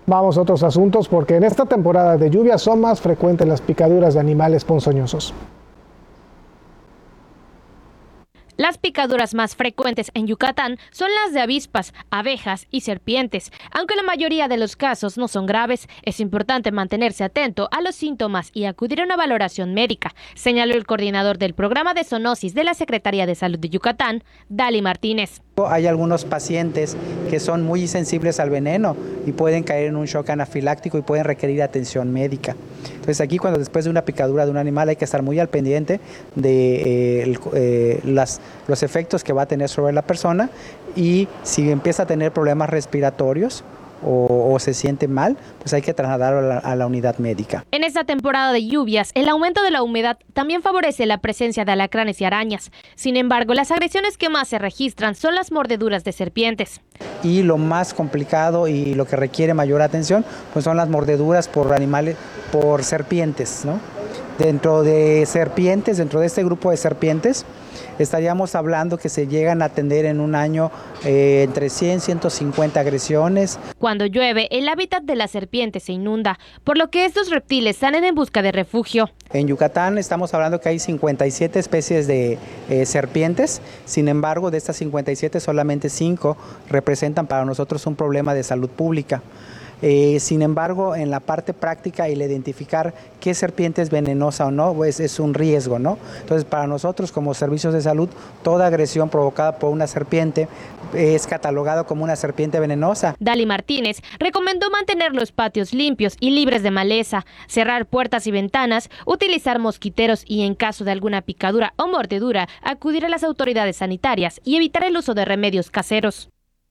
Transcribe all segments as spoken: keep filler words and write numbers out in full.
Vamos a otros asuntos porque en esta temporada de lluvias son más frecuentes las picaduras de animales ponzoñosos. Las picaduras más frecuentes en Yucatán son las de avispas, abejas y serpientes. Aunque la mayoría de los casos no son graves, es importante mantenerse atento a los síntomas y acudir a una valoración médica, señaló el coordinador del programa de zoonosis de la Secretaría de Salud de Yucatán, Dali Martínez. Hay algunos pacientes que son muy sensibles al veneno y pueden caer en un shock anafiláctico y pueden requerir atención médica. Entonces aquí cuando después de una picadura de un animal hay que estar muy al pendiente de eh, el, eh, las, los efectos que va a tener sobre la persona, y si empieza a tener problemas respiratorios O, o se siente mal, pues hay que trasladarlo a la, a la unidad médica. En esta temporada de lluvias, el aumento de la humedad también favorece la presencia de alacranes y arañas. Sin embargo, las agresiones que más se registran son las mordeduras de serpientes. Y lo más complicado y lo que requiere mayor atención, pues son las mordeduras por animales, por serpientes, ¿no? Dentro de serpientes, dentro de este grupo de serpientes, estaríamos hablando que se llegan a atender en un año eh, entre cien y ciento cincuenta agresiones. Cuando llueve, el hábitat de las serpientes se inunda, por lo que estos reptiles salen en busca de refugio. En Yucatán estamos hablando que hay cincuenta y siete especies de eh, serpientes, sin embargo, de estas cincuenta y siete solamente cinco representan para nosotros un problema de salud pública. Eh, sin embargo, en la parte práctica, el identificar qué serpiente es venenosa o no, pues es un riesgo, ¿no? Entonces, para nosotros como servicios de salud, toda agresión provocada por una serpiente es catalogado como una serpiente venenosa. Dali Martínez recomendó mantener los patios limpios y libres de maleza, cerrar puertas y ventanas, utilizar mosquiteros y, en caso de alguna picadura o mordedura, acudir a las autoridades sanitarias y evitar el uso de remedios caseros.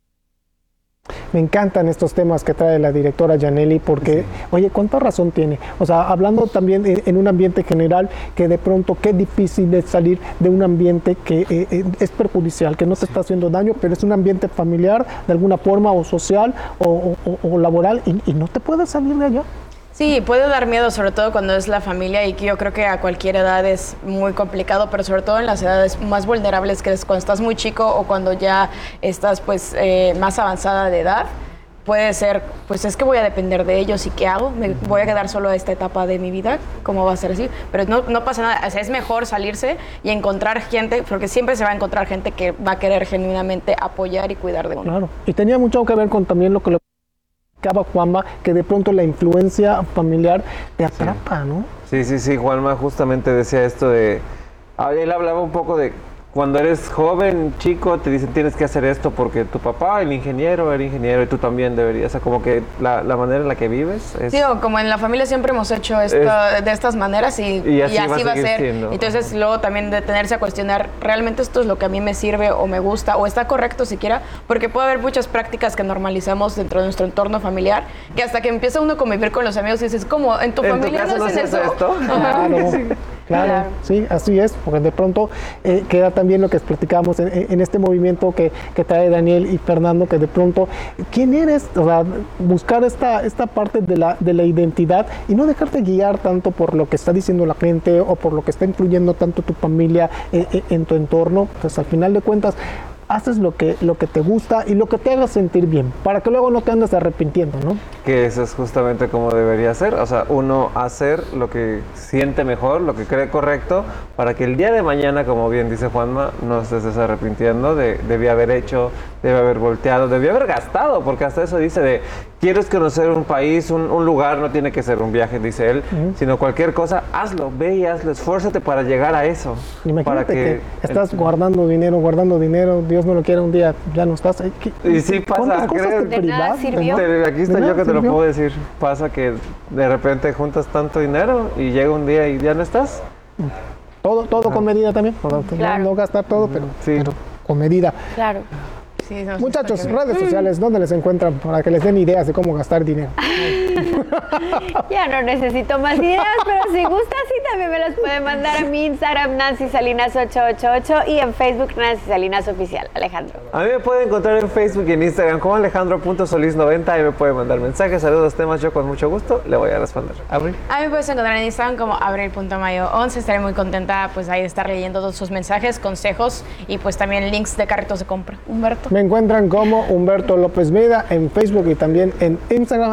Me encantan estos temas que trae la directora Yanely porque, sí. Oye, ¿cuánta razón tiene? O sea, hablando también en un ambiente general, que de pronto qué difícil es salir de un ambiente que eh, es perjudicial, que no te está haciendo daño, pero es un ambiente familiar de alguna forma o social o, o, o laboral y, y no te puedes salir de allá. Sí, puede dar miedo, sobre todo cuando es la familia, y que yo creo que a cualquier edad es muy complicado, pero sobre todo en las edades más vulnerables, que es cuando estás muy chico o cuando ya estás pues eh, más avanzada de edad. Puede ser, pues es que voy a depender de ellos y ¿qué hago? ¿Me voy a quedar solo a esta etapa de mi vida? ¿Cómo va a ser así? Pero no, no pasa nada, o sea, es mejor salirse y encontrar gente, porque siempre se va a encontrar gente que va a querer genuinamente apoyar y cuidar de uno. Claro, y tenía mucho que ver con también lo que lo Juanma, que de pronto la influencia familiar te atrapa, sí. ¿no? Sí, sí, sí, Juanma justamente decía esto de, él hablaba un poco de cuando eres joven, chico, te dicen tienes que hacer esto porque tu papá, el ingeniero, era ingeniero y tú también deberías, o sea, como que la, la manera en la que vives es... Sí, o como en la familia siempre hemos hecho esto es, de estas maneras y, y así, y así va a, va a ser. Siendo. Entonces luego también detenerse a cuestionar, ¿realmente esto es lo que a mí me sirve o me gusta o está correcto siquiera? Porque puede haber muchas prácticas que normalizamos dentro de nuestro entorno familiar, que hasta que empieza uno a convivir con los amigos y dices, ¿cómo? ¿En tu ¿En familia tu no hacen eso? esto? Claro. Sí. Claro, claro, sí, así es, porque de pronto eh, queda también lo que platicábamos en, en este movimiento que, que trae Daniel y Fernando, que de pronto, ¿quién eres? O sea, buscar esta, esta parte de la, de la identidad y no dejarte guiar tanto por lo que está diciendo la gente o por lo que está influyendo tanto tu familia eh, eh, en tu entorno. Pues al final de cuentas, haces lo que, lo que te gusta y lo que te haga sentir bien, para que luego no te andes arrepintiendo, ¿no? Que eso es justamente como debería ser, o sea, uno hacer lo que siente mejor, lo que cree correcto, para que el día de mañana, como bien dice Juanma, no estés arrepintiendo de, debí haber hecho, debí haber volteado, debí haber gastado, porque hasta eso dice de, quieres conocer un país, un, un lugar, no tiene que ser un viaje, dice él, uh-huh. sino cualquier cosa, hazlo, ve y hazlo, esfuérzate para llegar a eso. Imagínate para que, que estás el, guardando dinero, guardando dinero, Dios no lo quiera, un día ya no estás. Y sí pasa, creo, de nada sirvió. Te, aquí está yo que te lo puedo decir. Pasa que de repente juntas tanto dinero y llega un día y ya no estás. Todo, todo con medida también. Claro. No, no gastar todo, pero, sí. pero con medida. Claro. Sí, no, muchachos, redes sociales, ¿dónde les encuentran para que les den ideas de cómo gastar dinero? Ya no necesito más ideas, pero si gusta, sí, también me las pueden mandar a mi Instagram, Nancy Salinas ocho ocho ocho, y en Facebook, Nancy Salinas Oficial. Alejandro. A mí me pueden encontrar en Facebook y en Instagram como alejandro punto solis noventa. Ahí me pueden mandar mensajes, saludos, temas. Yo con mucho gusto le voy a responder. Abril. A mí me puedes encontrar en Instagram como abril punto mayo once. Estaré muy contenta pues ahí de estar leyendo todos sus mensajes, consejos y pues también links de carritos de compra. Humberto. Me encuentran como Humberto López Meda en Facebook y también en Instagram.